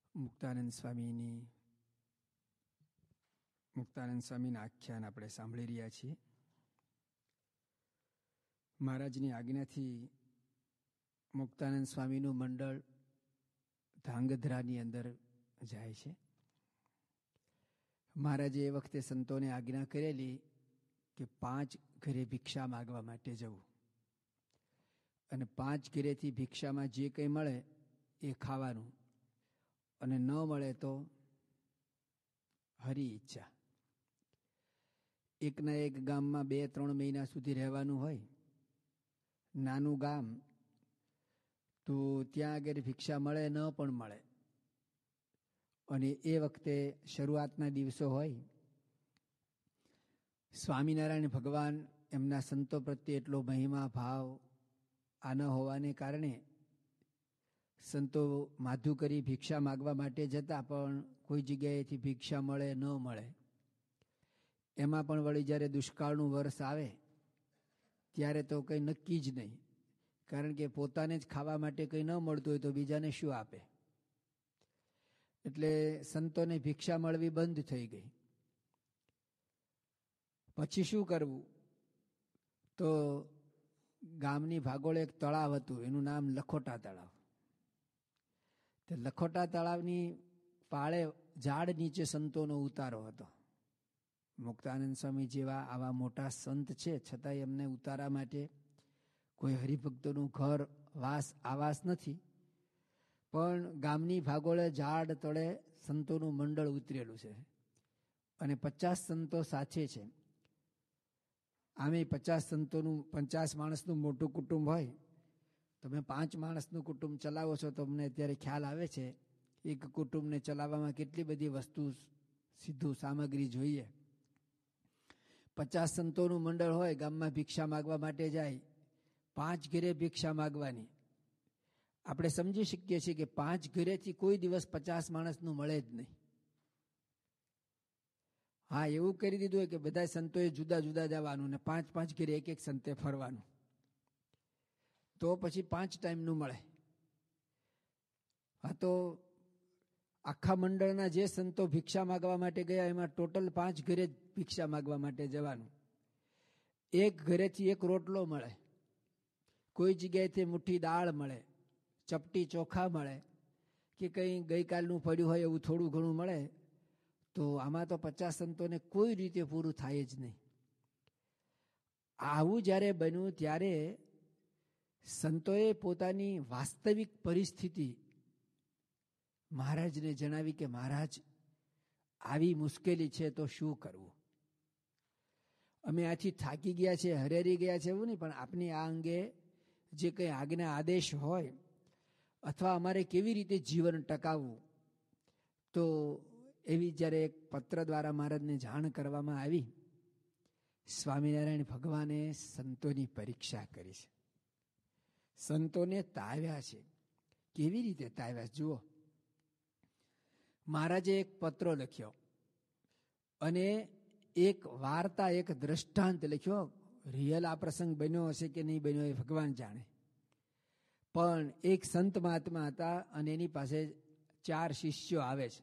મુક્તાનંદ સ્વામીના આખ્યાન આપણે સાંભળી રહ્યા છીએ. મહારાજની આજ્ઞાથી મુક્તાનંદ સ્વામીનું મંડળ ધાંગધ્રાની અંદર જાય છે. મહારાજે એ વખતે સંતોને આજ્ઞા કરેલી કે 5 ઘરે ભિક્ષા માગવા માટે જવું, અને 5 ઘરેથી ભિક્ષામાં જે કંઈ મળે એ ખાવાનું, અને ન મળે તો હરી ઈચ્છા. એકના એક ગામમાં 2-3 મહિના સુધી રહેવાનું હોય, નાનું ગામ, તો ત્યાં આગળ ભિક્ષા મળે ન પણ મળે. અને એ વખતે શરૂઆતના દિવસો હોય. સ્વામિનારાયણ ભગવાન એમના સંતો પ્રત્યે એટલો મહિમા ભાવ આ ન હોવાને કારણે સંતો માધું કરી ભિક્ષા માગવા માટે જતા, પણ કોઈ જગ્યાએથી ભિક્ષા મળે ન મળે. એમાં પણ વળી જ્યારે દુષ્કાળનું વર્ષ આવે ત્યારે તો કંઈ નક્કી જ નહીં, કારણ કે પોતાને જ ખાવા માટે કંઈ ન મળતું હોય તો બીજાને શું આપે. એટલે સંતોને ભિક્ષા મળવી બંધ થઈ ગઈ. પછી શું કરવું? તો ગામની ભાગોળે એક તળાવ હતું, એનું નામ લખોટા તળાવ. તે લખોટા તળાવની પાળે ઝાડ નીચે સંતોનો ઉતારો હતો. મુક્તાનંદ સ્વામી જેવા આવા મોટા સંત છે, છતાંય એમને ઉતારા માટે કોઈ હરિભક્તોનું ઘર આવાસ નથી, પણ ગામની ભાગોળે ઝાડ તળે સંતોનું મંડળ ઉતરેલું છે, અને 50 સંતો સાથે છે. આમે 50 સંતોનું 50 માણસનું મોટું કુટુંબ હોય. તમે 5 માણસનું કુટુંબ ચલાવો છો તો અમને અત્યારે ખ્યાલ આવે છે એક કુટુંબને ચલાવવામાં કેટલી બધી વસ્તુ સીધું સામગ્રી જોઈએ. 50 સંતોનું મંડળ હોય, ગામમાં ભિક્ષા માગવા માટે જાય. 5 ઘરે ભિક્ષા માગવાની. આપણે સમજી શકીએ છીએ કે 5 ઘરેથી કોઈ દિવસ 50 માણસનું મળે જ નહીં. હા, એવું કરી દીધું હોય કે બધા સંતોએ જુદા જુદા જવાનું ને 5 ઘરે એક સંતે ફરવાનું, તો પછી 5 ટાઈમનું મળે. હા, તો આખા મંડળના જે સંતો ભિક્ષા માગવા માટે ગયા એમાં ટોટલ 5 ઘરે ભિક્ષા માગવા માટે જવાનું. એક ઘરેથી એક રોટલો મળે, કોઈ જગ્યાએથી મુઠ્ઠી દાળ મળે, ચપટી ચોખા મળે, કે કંઈ ગઈકાલનું પડ્યું હોય એવું થોડું ઘણું મળે. તો આમાં તો 50 સંતોને કોઈ રીતે પૂરું થાય જ નહીં. આવું જ્યારે બન્યું ત્યારે સંતોએ પોતાની વાસ્તવિક પરિસ્થિતિ મહારાજને જણાવી કે મહારાજ, આવી મુશ્કેલી છે તો શું કરવું? અમે આથી થાકી ગયા છે, હરેરી ગયા છે એવું નહીં, પણ આપની આ અંગે જે કંઈ આજ્ઞા આદેશ હોય, અથવા અમારે કેવી રીતે જીવન ટકાવવું, તો એવી જ્યારે એક પત્ર દ્વારા મહારાજને જાણ કરવામાં આવી. સ્વામિનારાયણ ભગવાને સંતોની પરીક્ષા કરી છે, સંતોને તાવ્યા છે. કેવી રીતે તાવ્યા જુઓ. મહારાજે એક પત્ર લખ્યો અને એક વાર્તા, એક દ્રષ્ટાંત લખ્યો. રિયલ આ પ્રસંગ બન્યો હશે કે નહીં બન્યો એ ભગવાન જાણે. પણ એક સંત મહાત્મા હતા અને એની પાસે 4 શિષ્યો આવે છે.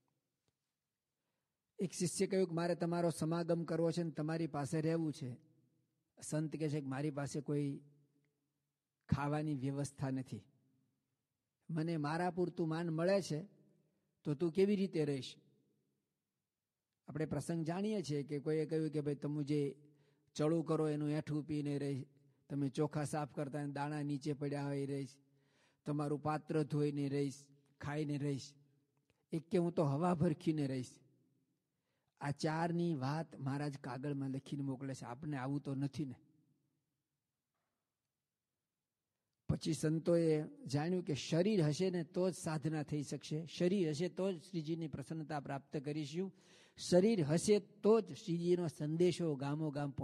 એક શિષ્ય કહ્યું કે મારે તમારો સમાગમ કરવો છે ને તમારી પાસે રહેવું છે. સંત કહે છે કે મારી પાસે કોઈ ખાવાની વ્યવસ્થા નથી, મને મારા પૂરતું માન મળે છે તો તું કેવી રીતે રહીશ? આપણે પ્રસંગ જાણીએ છીએ કે કોઈએ કહ્યું કે ભાઈ તમે જે ચડું કરો એનું એઠું પીને રહીશ, તમે ચોખા સાફ કરતા દાણા નીચે પડ્યા હોય રહીશ, તમારું પાત્ર ધોઈને રહીશ, ખાઈને રહીશ. એક કે હું તો હવા ભરખીને રહીશ. આ 4ની વાત મહારાજ કાગળમાં લખીને મોકલે છે. આપણે આવું તો નથી ને. પછી સંતોએ જાણ્યું કે શરીર હશે ને તો જ સાધના થઈ શકશે, શરીર હશે તો જ શ્રીજીની પ્રસન્નતા પ્રાપ્ત કરીશું, શરીર હશે તો જ શ્રીજીનો સંદેશો ગામો ગામ